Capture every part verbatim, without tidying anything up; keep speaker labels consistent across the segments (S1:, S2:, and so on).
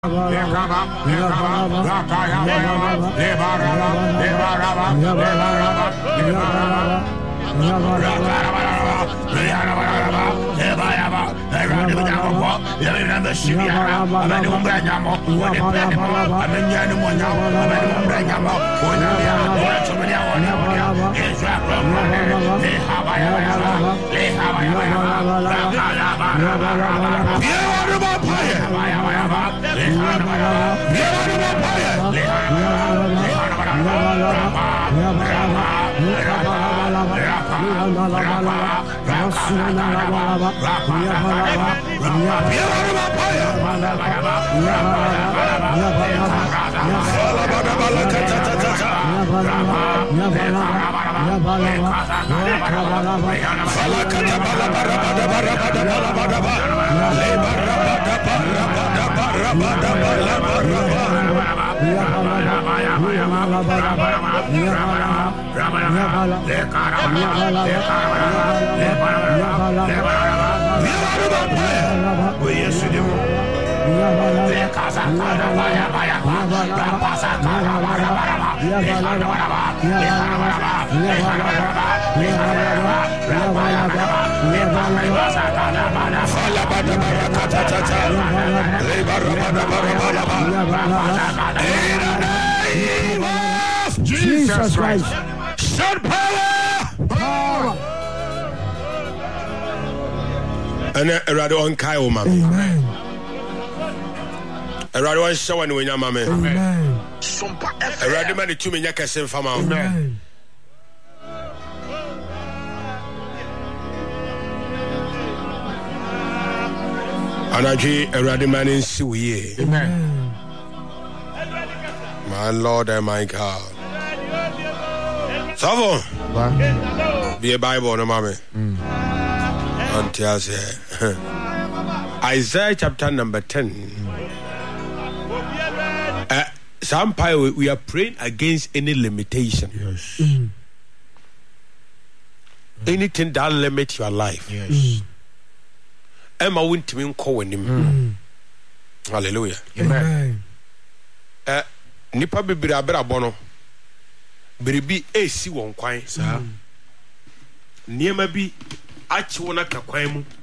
S1: Jesus Christ.
S2: Shout power.
S1: Power.
S2: And erado on Kyle, man.
S1: Amen.
S2: Erado on show and winya, man.
S1: Amen.
S2: Erado man, two minutes can send from our.
S1: Amen.
S2: Anaji erado man in Suye.
S1: Amen.
S2: My Lord and my God. Savo. Be a Bible, no mommy. Until say Isaiah chapter number ten. Uh, some we, we are praying against any limitation.
S1: Yes. Mm.
S2: Anything that limit your life.
S1: Yes.
S2: Emma went me call him. Hallelujah.
S1: Amen.
S2: Uh, nipa bibiri abera bono. Biribi esi won kwan. Sa. Niema bi achi wona ka kwan mu.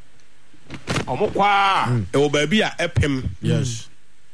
S2: Omokwa e wo ba bi a epem.
S1: Yes.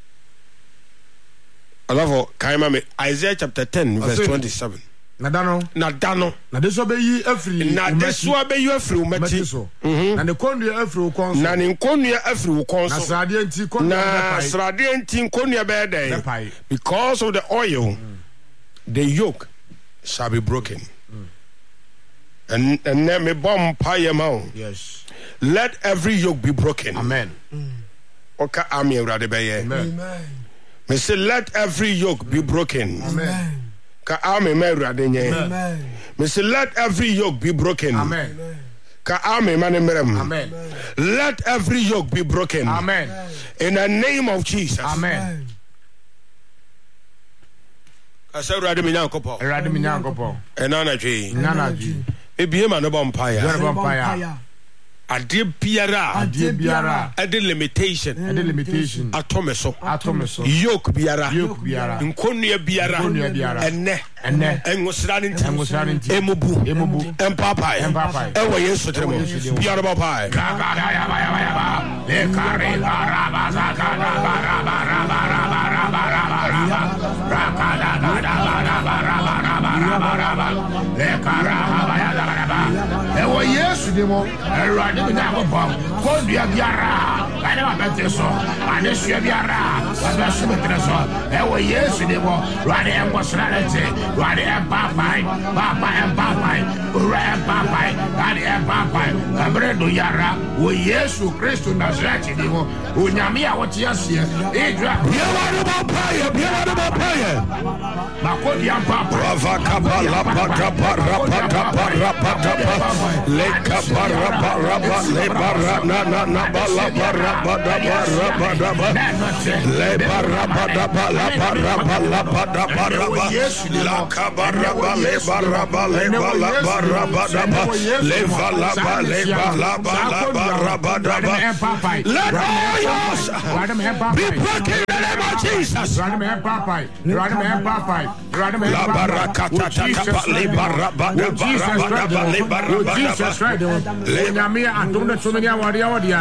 S2: Alavo kaima me Isaiah chapter ten verse twenty-seven.
S1: Nadano.
S2: Nadano.
S1: Na deso be yi afri.
S2: Na deso be yi afri umati.
S1: Mhm. Na ne kondu afri ukonso.
S2: Na ne kondu afri ukonso.
S1: Na srade enti kondu.
S2: Na srade enti kondu be dey. Because of the oil, mm. the yoke shall be broken. Mm. And and let me bomb pie mount.
S1: Yes.
S2: Let every yoke be broken.
S1: Amen.
S2: Oka ami urade be ye.
S1: Amen.
S2: Me say let every yoke be broken.
S1: Amen.
S2: Ka ami me urade nye.
S1: Amen.
S2: Me say let every yoke be broken.
S1: Amen.
S2: Ka ami mane merem.
S1: Amen.
S2: Let every yoke be broken.
S1: Amen.
S2: In the name of Jesus.
S1: Amen.
S2: Asa urade mi nyankopɔ.
S1: Urade mi nyankopɔ.
S2: Enana dwe.
S1: Nana dwe.
S2: Ebie ma no bompaya.
S1: Yo bompaya.
S2: Ade biara.
S1: Ade biara.
S2: Ade limitation.
S1: Ade limitation.
S2: Atomeso.
S1: Atomeso.
S2: Yoke biara.
S1: Yoke biara.
S2: Nkonua biara.
S1: Nkonua biara.
S2: Enne.
S1: Enne.
S2: Engosra nti.
S1: Engosra nti.
S2: Emubu.
S1: Emubu.
S2: Empapai.
S1: Empapai.
S2: Ewo Yesu tremo. Biara bopai. Gagada ya ba ya ba ya ba. Le kare bara baza kada bara bara bara bara bara bara. Rakada kada bara bara bara bara bara. Le kara ba ya bara ba. Ewo Yesu demo. Erade mi na bom. Kondua biara. Kana ba bete so. Ane sua biara. Ba so betre so. Ewo Yesu demo. Rade engosra nti. Rade empapai. Papa empapai. Ura empapai. Rade empapai. Abredo yara. Wo Yesu Kristo Nazareti demo. Onyame a wote asie. Edra. Biara ba paye. Biara ba paye. Makodi empapai. Rava kabala pata para pata para pata. Leka para para le para na na na bala para para para para le Le barabada bala barabala bada baraba. La kabaraba le baraba le bala barabada ba. Le vala ba le bala bala barabada ba. Let us be broken in the name of Jesus. La barakata tata le barabada barabada ba le barabada ba. Le
S1: nyamia atumne tumenya wadia wadia.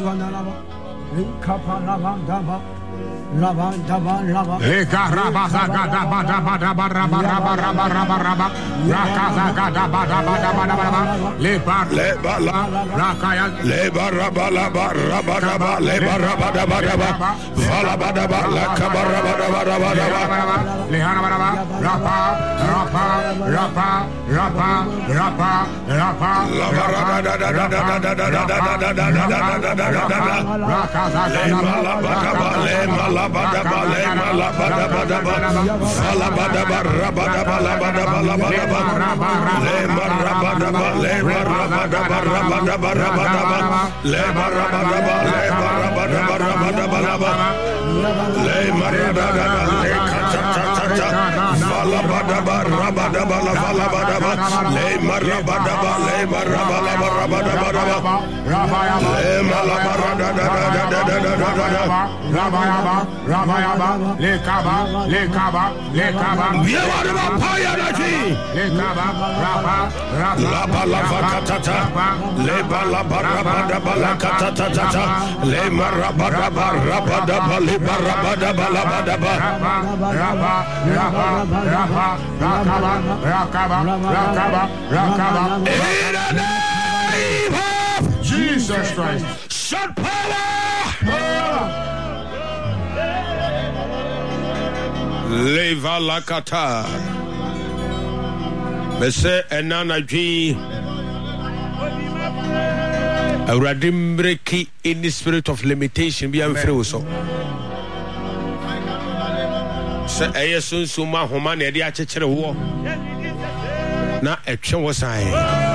S3: Lava dava lava
S1: Eka raba zaga daba daba daba raba raba raba raba raba Raka zaga daba daba daba daba daba Le bar
S2: le bala
S1: Rakaya
S2: le baraba la baraba daba le baraba daba daba vala daba la kabaraba daba daba daba
S1: Le haraba daba Rapa Rapa Rapa Rapa Rapa Rapa
S2: la baraba da da da da da da da da da da da da da da
S1: Raka zaga
S2: le bala daba le mala bada bale mala bada bada bada fala bada barra bada bala bada bala bada bada le marra bada bale marra bada barra bada barra bada bada le marra bada bale marra bada barra bada bada bada le marra bada le kacha cha cha fala bada barra bada bala fala bada bada le marra bada bale marra bala barra bada bada le mala barra da da da da da da da da
S1: Rabayaba, Rabayaba, Lekaba, Lekaba, Lekaba,
S2: Yewaraba Payanaji,
S1: Lekaba, Raba, Raba,
S2: Laba Lava Katata, Leba Laba Rabada Balakatata, Lema Rabada Rabada Baliba Rabada Balabadaba,
S1: Raba, Raba, Raba, Rakaba, Rakaba, Rakaba, Rakaba,
S2: in the name of
S1: Jesus Christ.
S2: Shut power! Leva la kata. Mese enana dwi. Awurade mbreki any spirit of limitation be am free so. Se eye sunsun ma homa na e de akekere wo. Na etwe wo san.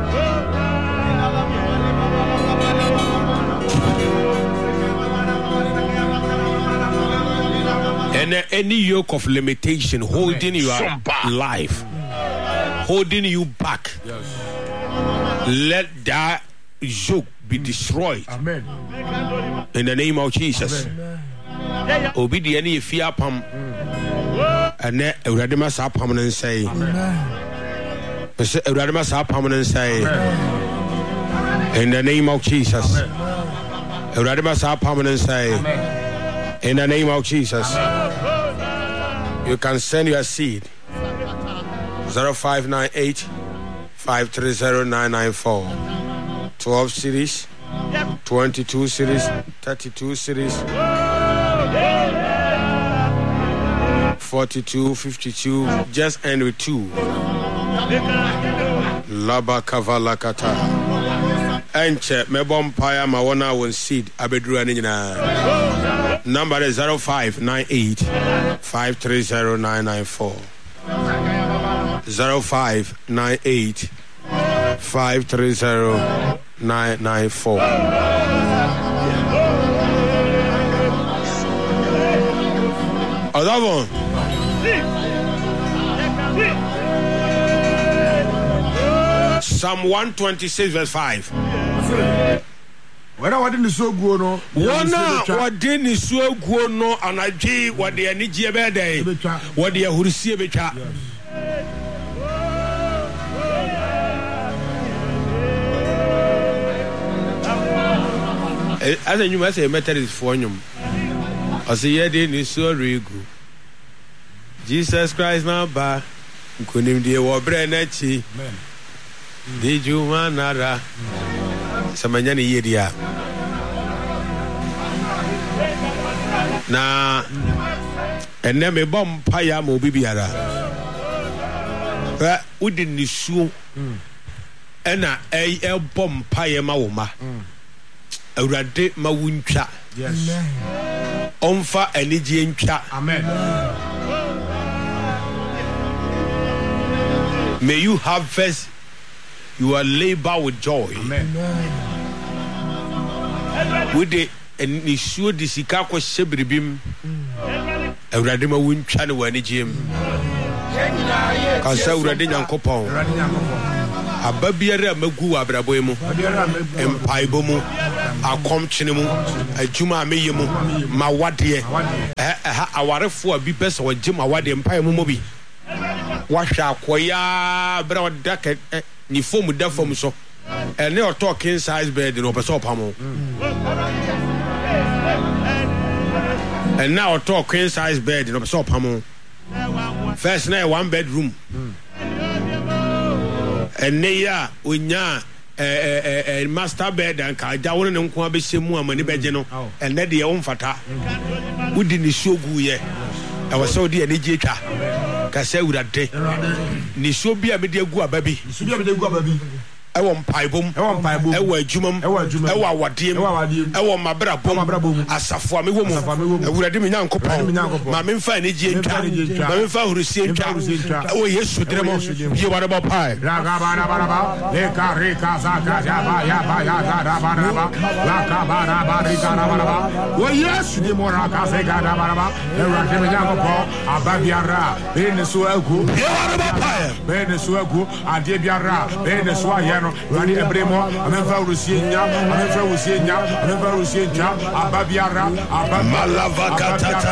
S2: And any yoke of limitation holding your life, holding you back, yes. Let that yoke be destroyed.
S1: Amen.
S2: In the name of Jesus. Obedi any fear pam, and then Euradima sa permanent say, Euradima sa permanent say, in the name of Jesus. Euradima sa permanent say. In the name of Jesus. Amen. You can send your seed zero five nine eight, five three zero, nine nine four. twelve series, twenty-two series, thirty-two series, forty-two, fifty-two. Just end with two. Laba kavala kata. Enche mebom paya ma wana won seed abedru ani nyina. Number is zero five nine eight, five three zero, nine nine four. zero five nine eight, five three zero, nine nine four. Other one. Psalm one twenty-six verse five.
S1: When I want to so go no.
S2: Wana wade ni so go no anadwe wade ani gie be dey. Wade ahurusie betwa. As a new say Methodist for nyum. As ye dey ni so regu. Jesus Christ na ba. Nkonim die wo bre na chi. Amen. Di juma nara. Samanya ni yedia. Na ene me bom paya mo bibiara. Ra udi nisu. Ena e e bom paya ma wo ma. Awurade ma wuntwa.
S1: Yes.
S2: Onfa enije ntwa.
S1: Amen.
S2: May you harvest your labor with joy.
S1: Amen.
S2: With the and nisuo di sika ko hyebiribim awurade ma wuntwa ne wani giem ka sa awurade nyankopɔn aba biara magu abrabɔ mu empaibo mu akomkyene mu adwuma ameye mu mawade eh awarefo abi pesa wagye mawade empai mu mobi wahwa akoya bra odaka ni fomu da fomu so ene o talking size bed no pesa opamo and now o talking size bed no pesa opamo first na one bedroom and neya onya eh eh eh master bed and ka ja won ne nko abehye mu amani beje no and na de ye wonfata wudi ni shogu ye e wo se odi ene je twa ka se urade ni so bia me de agu ababi ni so bia me de agu ababi e wo mpaibom e wo mpaibom e wo adwumam e wo adwumam e wo awadiem e wo mabrabom asafo me wo mu awurade me nyankopon ma me mfa ne je ntwa ma me mfa hurusie ntwa e wo yesu dremo ye ware bo pai
S1: raga bara bara ba le ka re ka za ka ja ba ya ba ya ga da bara ba la ka bara ba ri ka bara ba wo yesu de mo ra ka se ga da bara ba awurade me nyankopon ababiara be ne so agu
S2: ye ware bo pai
S1: be ne so agu ade biara be ne so aye Rani Ebremo, Amenfa Rusienya, Amenfa Rusienya, Amenfa Rusienya, Ababiara,
S2: Abamalava,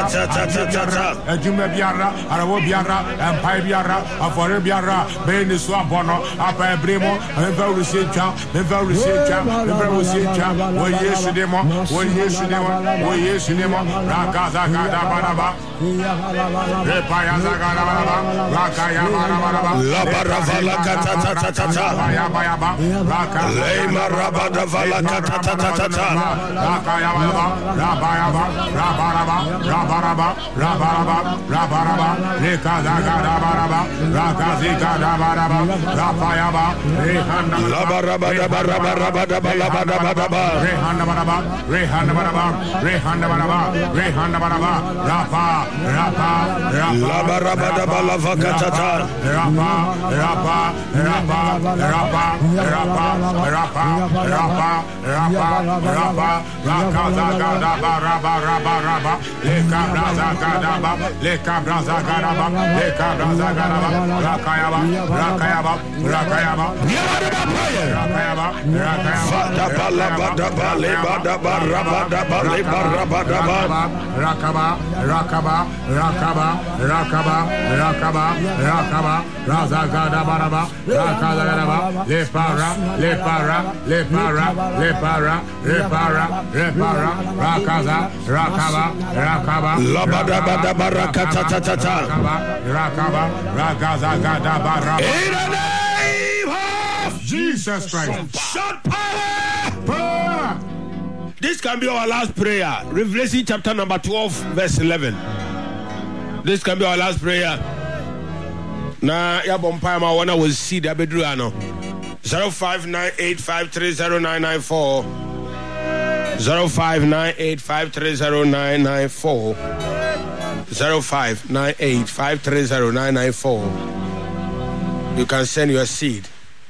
S1: Jume Biara, Arabo Biara, Empire Biara, Afore Biara, Beniswa Bono, Apa Ebremo, Amenfa Rusienya, Amenfa Rusienya, Amenfa Rusienya, O Yesu O Yesu O Yesu Rakaza Gada Baraba, Repaya Zagada Baraba, Rakaya Baraba,
S2: La Baravala Catata. Lema rabada vala kata tata tata.
S1: Rakayaba, rabayaba, rabaraba, rabaraba, rabaraba, rabaraba, rekazagada baraba, rakazika baraba, rapayaba, rehanda
S2: labaraba baraba rabada balabada badaba,
S1: rehanda baraba, rehanda baraba, rehanda baraba, rehanda baraba, rapa, rapa, rapa,
S2: labaraba balava kata,
S1: rapa, rapa, rapa, rapa. Rapa, rapa, rapa, rapa, rapa, rakaza gada baraba, raba, raba, leka braza gada ba, leka braza gada ba, leka braza gada ba, rakayaba, rakayaba, rakayaba, rakayaba, rakayaba,
S2: fada bala bada bale bada baraba daba le baraba daba,
S1: rakaba, rakaba, rakaba, rakaba, rakaba, rakaba, raza gada baraba, rakaza gada ba, le para, le para, le para, le para, le para, le para, rakaza, rakaba, rakaba,
S2: labada bada barakata tata
S1: rakaba, rakaba, rakaza gada baraba.
S2: In the name of
S1: Jesus Christ.
S2: Shout power!
S1: Power!
S2: This can be our last prayer. Revelation chapter number twelve, verse eleven. This can be our last prayer. Na ya bompa ma wana was see the bedru ano. zero five nine eight five three zero nine nine four zero five nine eight five three zero nine nine four zero five nine eight five three zero nine nine four. You can send your seed.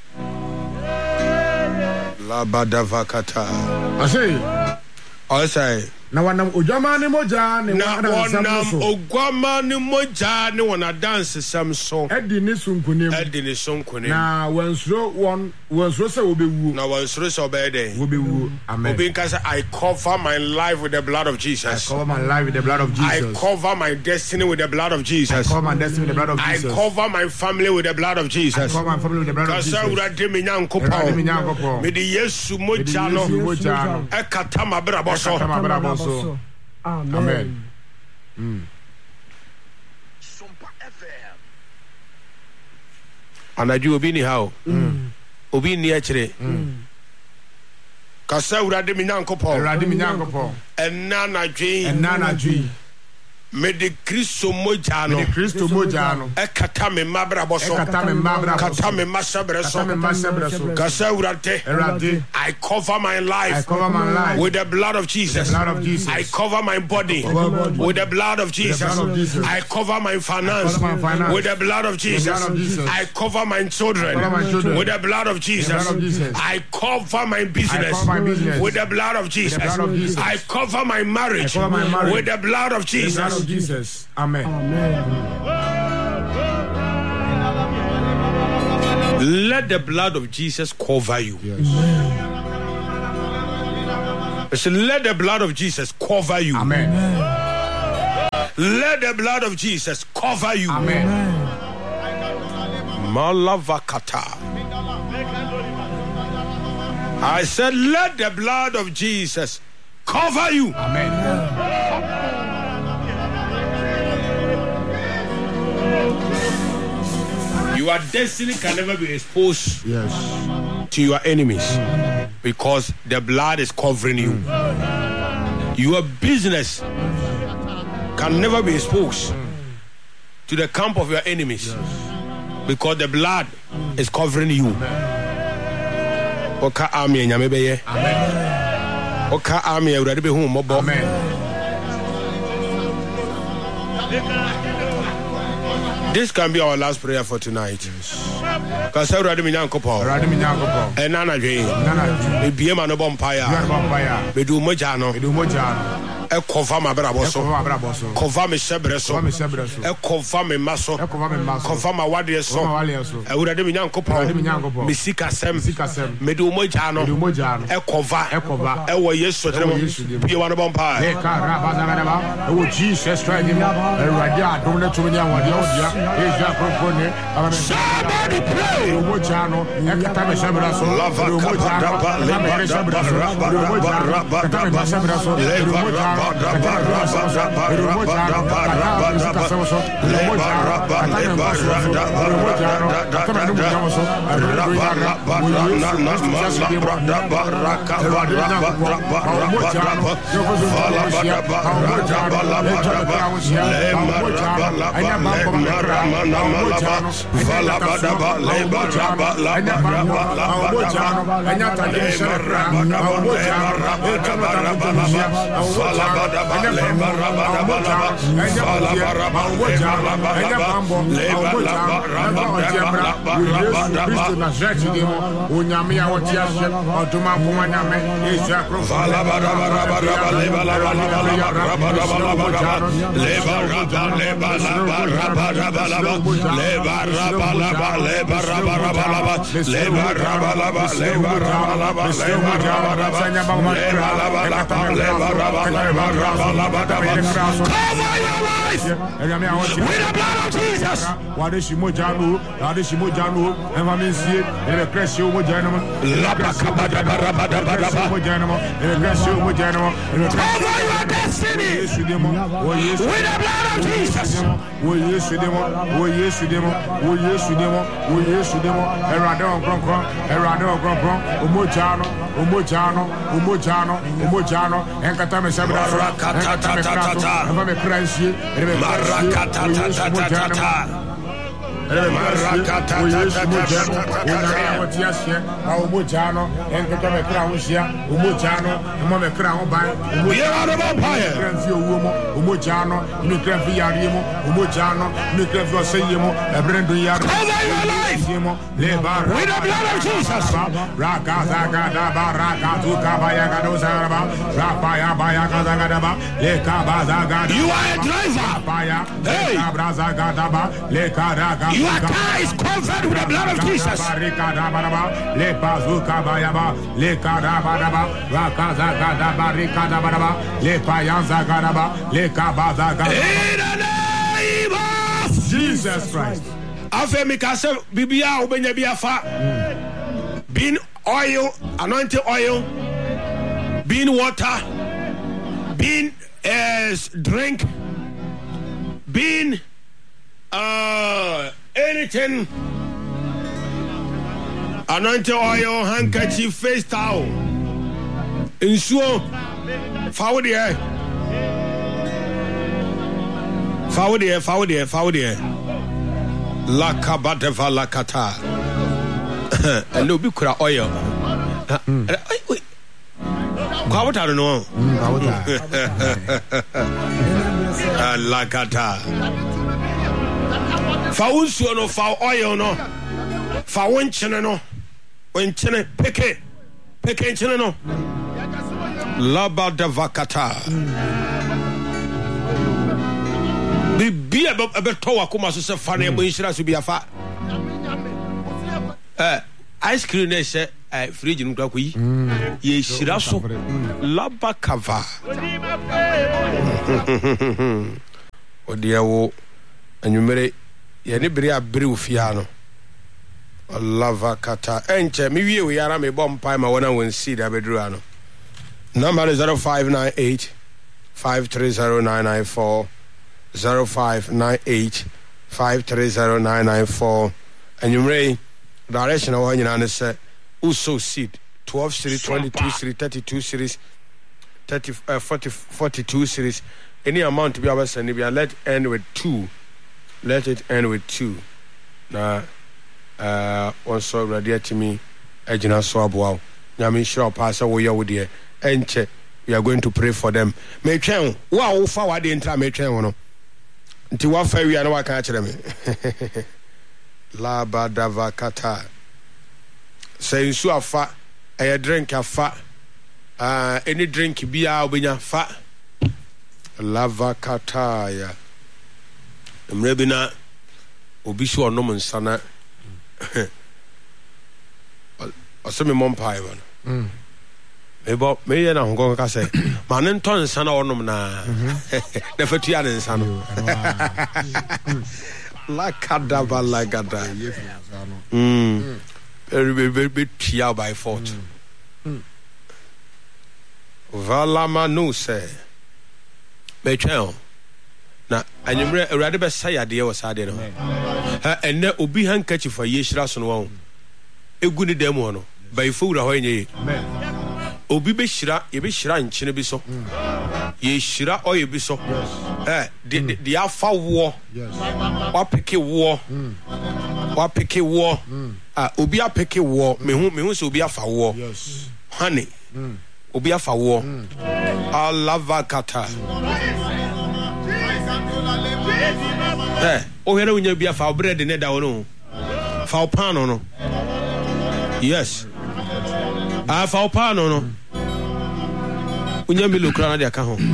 S2: Labadavakata.
S1: I say,
S2: I say,
S1: na wanam ojama ni moja ni
S2: wanam ogwama ni moja ni wana dance samso
S1: edi ni sunkunim
S2: edi ni sunkunim
S1: na wansro won wansro se obewu
S2: na wansro se obede
S1: obewu amen.
S2: Obi nka say I cover my life with the blood of Jesus.
S1: I cover my life with the blood of Jesus.
S2: I cover my destiny with the blood of Jesus.
S1: I cover my destiny with the blood of Jesus.
S2: I cover my family with the blood of Jesus.
S1: I cover my family with the blood of Jesus.
S2: Kasa urade me nyankopon me de Yesu moja no e kata mabrabo so.
S1: So, amen. Amen. Mm.
S2: Anaju obi ni how? Mm. Obi ni akire. Mm. Kasa urade me nyankopon.
S1: Urade me nyankopon.
S2: Enna na dwen.
S1: Enna na dwen.
S2: Me de Christo mojano.
S1: Me de Christo mojano.
S2: Ekata me mabra boso.
S1: Ekata me mabra boso.
S2: Kata me masabreso.
S1: Kata me masabreso.
S2: Kasa urate.
S1: Erade.
S2: I cover my life.
S1: I cover my life
S2: with the blood of Jesus.
S1: The blood of Jesus.
S2: I cover my body
S1: body.
S2: with the blood of Jesus.
S1: The blood of Jesus.
S2: I cover my finance,
S1: my finance
S2: with the blood of Jesus.
S1: blood of Jesus.
S2: I cover my children,
S1: I my children
S2: with the blood of Jesus.
S1: The blood of Jesus.
S2: I cover my business,
S1: I cover my business
S2: with the blood of Jesus.
S1: The blood of Jesus.
S2: I cover my marriage,
S1: I cover my marriage
S2: with the blood of Jesus.
S1: The blood of Jesus. Amen.
S2: Amen. Let the blood of Jesus cover you.
S1: Yes.
S2: So let the blood of Jesus cover you.
S1: Amen.
S2: Let the blood of Jesus cover you.
S1: Amen.
S2: Malavakata. I said, let the blood of Jesus cover you.
S1: Amen.
S2: Your destiny can never be exposed
S1: yes.
S2: to your enemies mm. because the blood is covering you. Mm. Your business can never be exposed mm. to the camp of your enemies yes. because the blood mm. is covering you. Oka army nyame beye. Amen. Oka army awurade be hu mobo.
S1: Amen.
S2: This can be our last prayer for tonight. Because awurade me nyankopon.
S1: Awurade me nyankopon.
S2: E nana dwe.
S1: Nana dwe.
S2: E bie ma no bompaya.
S1: Bie bompaya.
S2: Be du moja no.
S1: Be du moja no.
S2: E cover my brabo so. Cover me shebre so. E cover me maso.
S1: E cover me maso.
S2: Cover my wade so. Awurade me nyankopon.
S1: Awurade me nyankopon.
S2: Me sika sem.
S1: Sika sem.
S2: Me du moja no.
S1: Me du moja no.
S2: E cover.
S1: E cover.
S2: E wo Yesu demo. Bie wa no bompaya.
S1: E ka raba za ga ba. E wo Jesus Christ dem. Awurade adom na tumi nya wade odia. E ja propone.
S2: Somebody pray.
S1: E moja no. E kata me shebre so. E moja no. E me shebre so. E moja no. Kata me shebre so. E moja no. Cover your life with the blood of Jesus. What is she mojano? What is she mojano? And I mean, see, and a crash you with Janama. Cover your destiny with the blood of Jesus. We use to them, we use to them, we use to them, we use to them. Erado Gronko, Erado Gronko, Umojano, Umojano, Umojano, Umojano, and Katame Sabra, Rakatata, and I'm a crash. Marakatata. You are a driver. Hey. Your car is covered with the blood of Jesus. In the name of Jesus Christ. Being oil, anointing oil, being water, being uh, drink, being uh, anything, anointing oil, handkerchief, face towel, ensure forward here.
S2: Foul there, foul there, foul there. La kabadeva la kata. And no big oil. Kawata, I don't know. La kata. Foul no foul oil no. Foul chene no. When chene peke. Peke chene no. Laba de vakata. Be a bit toa kuma so funny when to be a fat. Uh, ice cream is a fridge in Gakui. Ye shiraso laba kava. Oh dear, and you marry Yanibria Brufiano. Lava kata. Enche, maybe we are a bomb pie. My one will see the bedruano. Number is zero five nine eight five three zero nine nine four. Zero five nine eight five three zero nine nine four, and you may direction of one and say also seed twelve series, twenty-two series, thirty-two series, thirty, uh, forty, forty-two series, any amount to be able to send. Let end with two, let it end with two. Now, uh, also ready to me, Ejina Swabwao. Yamin sure pass away with you, and check. We are going to pray for them. May train, wow, forward the entire may train one. Nti wa fa wi ana wa kan kire me la badava kata say nsu afa e drink afa ah any drink bia obenya fa lava kata ya mrebi na obi so onom nsana asemi mompai one mm ebo me ye na hongo ka say ma ne nton nsa na onom na na fatua ne nsa no la kadaba la gada mm very very very tia by fault vala manu say me twen na anyumre awrade be say ade wo sade no ha enne obi hankachi fa yeshira so no won egu ni dem ho no by fowura ho enye amen obi be shira ye be shira nchene bi so ye shira oye bi so eh de de afa wo wa peke wo wa peke wo ah obi a peke wo me hu me hu so obi afa wo honey obi afa wo alava kata eh o here unya bi afa bread ne da wo no fa pan no yes ah fa pan no no unya mi lokra na de aka ho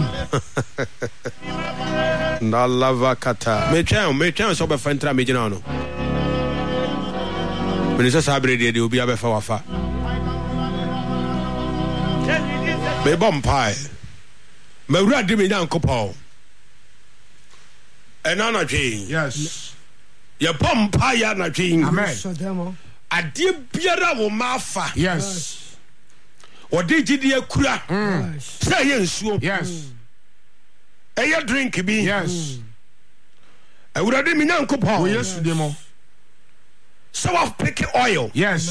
S2: na lava kata me twan me twan so be fantra me gina no me so sabre de de obi abefa wafa me bom pai me wura de me nyankopon enana twen
S1: yes
S2: ye bom pai ya na twen
S1: amen
S2: ade biara wo mafa
S1: yes
S2: odi gidi akura say ye nsuo
S1: yes
S2: eye drink bi
S1: yes
S2: awurade me nyankopon
S1: wo yesu de mo
S2: so of pick oil
S1: yes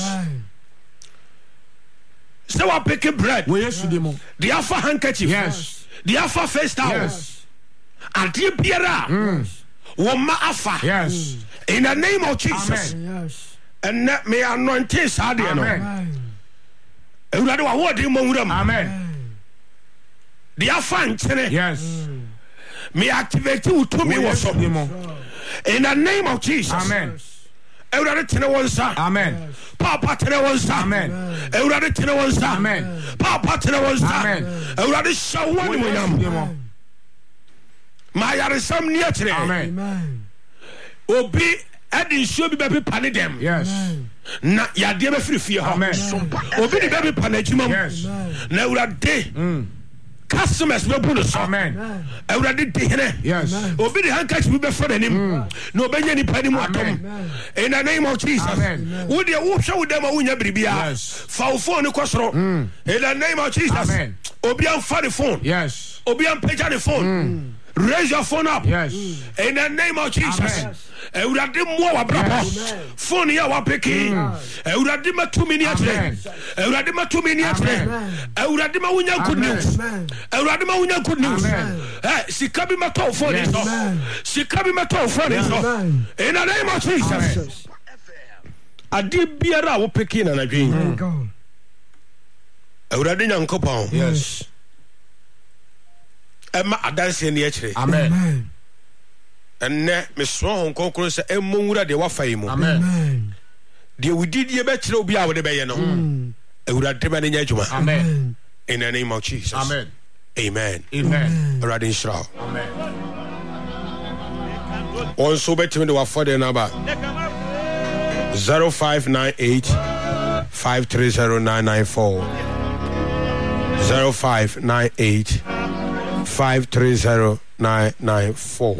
S2: so of pick bread
S1: wo yesu de mo
S2: the alpha handkerchief
S1: yes
S2: the alpha face towel
S1: yes
S2: ade biara wo ma afa
S1: yes
S2: in the name of Jesus
S1: amen
S2: yes and let me anoint his head no
S1: amen
S2: awurade wa wo de mo wuram
S1: amen
S2: the alpha nchene
S1: yes
S2: me activate you to me was in the name of Jesus
S1: amen
S2: awurade tene wonsa
S1: amen
S2: papa tene wonsa
S1: amen
S2: awurade tene wonsa
S1: amen
S2: papa tene wonsa
S1: amen
S2: awurade shawani wonyam ma yare sam ni atere
S1: amen
S2: obi edi nsuo bi be pane dem
S1: yes
S2: na yade be firifie ho
S1: amen
S2: obi di be pane adwuma
S1: yes
S2: na awurade mm customers be bu no so
S1: amen
S2: awurade di hene
S1: yes
S2: obi di handkerchief be for anim na obenya ni pani mu atom in the name of Jesus wo de wo hwe wo dem a wonya biribia fa wo phone ko soro in the name of Jesus
S1: amen
S2: obi am fa the phone
S1: yes
S2: obi am page the phone Raise your phone up.
S1: Yes.
S2: In the name of Jesus. Ewurade mo wa brabo. Phone ya wa peki. Ewurade ma two minutes. Ewurade ma two minutes. Ewurade ma wunya good news. Ewurade ma wunya good news. Eh, sika bi ma to phone is no. Sika bi ma to phone is no. In the name of Jesus. Adi biara wo peki na nadwen. Ewurade Nyankopon.
S1: Yes.
S2: Emma adanse ne akire.
S1: Amen.
S2: Enne me so hon konkron se emmo wura de wafa yi mu.
S1: Amen.
S2: De wudidie be kire obi a wo de be ye no. Ewurade ba ne nya adwuma.
S1: Amen.
S2: In the name of Jesus.
S1: Amen.
S2: Amen.
S1: Amen.
S2: Ewurade nshira.
S1: Amen.
S2: On so betimi de wafa de na ba. zero five nine eight five three zero nine nine four zero five nine eight five three zero nine nine four